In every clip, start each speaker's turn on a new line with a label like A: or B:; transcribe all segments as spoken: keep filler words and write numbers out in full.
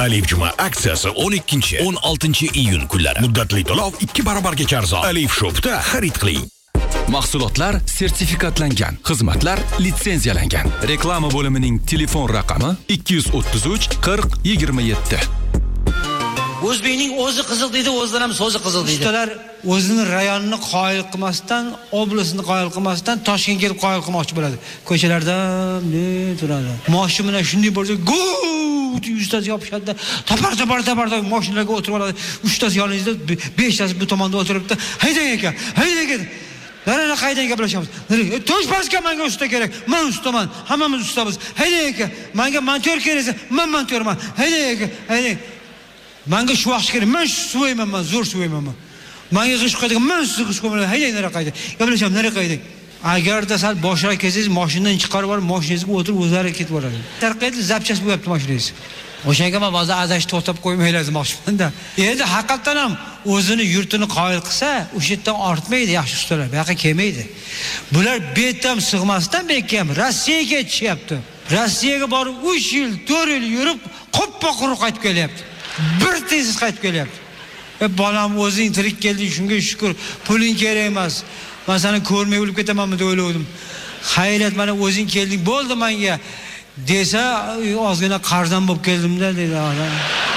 A: Alif Juma aksiyasi o'n ikkinchi o'n oltinchi iyun kunlari. Muddatli to'lov ikki barobarga arzon. Alif Shop'da xarid qiling.
B: Mahsulotlar sertifikatlangan, xizmatlar litsenziyalangan. Reklama bo'limining telefon raqami ikki yuz o'ttiz uch qirq yigirma yetti.
C: O'zbekning o'zi qizil deydi, o'zidan ham so'zi qizil deydi.
D: Ustalar o'zini rayonini qoyil qilmasdan, oblastini qoyil qilmasdan Toshkentga kelib qoyil qilmoqchi bo'ladi. Ko'chalarda ne turadi. Mashina bilan shunday bo'lsa, gut ustasi yopishadi, tapar tapar tapar mashinalarga o'tirib oladi. Ustasi yoningizda, beshtasi bu tomonda o'tiribdi. Haydang aka, haydang aka. Narana qaydan gaplashamiz? To'sh pasga menga usta kerak. Men ustaman, hammamiz ustamiz. Haydang aka, menga montor kerak, men montorman. Haydang aka, haydang. Menga shu vaqt kerak. Men suvayman, men zo'r suvayman. Menga g'ish qo'yadigan, men sizni g'ish qo'ymayman. Haydang nari qayda. Gaplashamiz, nari qayda. Agarda sal boshroq kelsangiz, mashinadan chiqarib olib, mashinangizga o'tirib o'zlari ketib boradi. Tarqaydi, zapchas bo'yapti mashinangiz. O'shanga men hozir azash to'xtab qo'ymaylar demoqchiman-da. Endi haqiqatan ham o'zini yurtini qoyil qilsa, o'sha yerdan ortmaydi yaxshi ustalar, bu yoqqa kelmaydi. Bular betam sig'masdan bekam Rossiyaga ketishyapti. Rossiyaga borib uch yil, to'rt yil yurib, qoppa quruq qaytib kelyapti. Bir tezis qaytib kelyapti. E bolam o'zing tirik kelding, shunga shukr. Puling kerak emas. Men seni ko'rmay o'lib ketamanmi deb o'yladim. Xayriyat, mana o'zing kelding, bo'ldi menga. Desa, ozgina qarzdan bo'lib keldim-da dedi odam.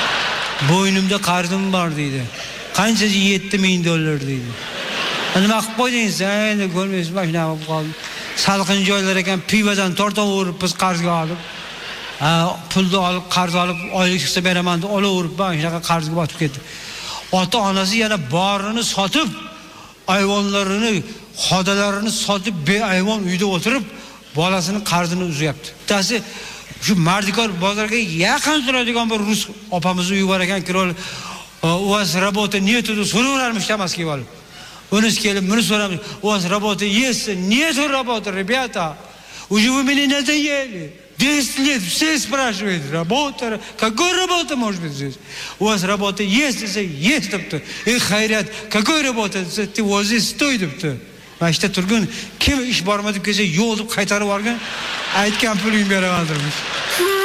D: Bo'ynimda qarzim bor dedi. Qancha? yetti ming dollar dedi. Nima qilib qo'ydingiz? Endi ko'rmaysiz, mashina olib qoldim. Salqin joylar ekan, pivadan tortaverib biz qarzga olib. Ha, pulni olib, qarz olib, oylik chiqsa beraman deb olaverib, men shunaqa qarzga botib ketdim. Ota-onasi yana borini sotib, ayvonlarini, xodalarini sotib, beayvon uyda o'tirib, bolasini qarzini uzyapti. Bittasi shu Mardikor bozorga yaqin turadigan bir rus opamiz uyi bor ekan, kirol. U vas работа нету, so'raverarmish Tamaskiga olib. Unisi kelib, buni so'ramiz. У вас работа есть? Нету работы, ребята. Уже вы меня надоели. десять лет все спрашивают, работа, какой работа может быть здесь? У вас работа есть? Есть, допты. И хайрят, какой работа? Ты вот здесь стой, допты. Başta turgun kim iş bormadı kelsa yo'q deb qaytarib borgan, aytgan puling beraveramiz.